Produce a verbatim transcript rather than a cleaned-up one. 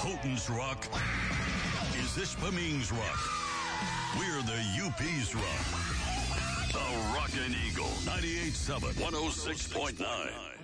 Houghton's Rock is Ispaming's Rock. We're the U P's Rock. The Rockin' Eagle, ninety-eight point seven, one oh six point nine.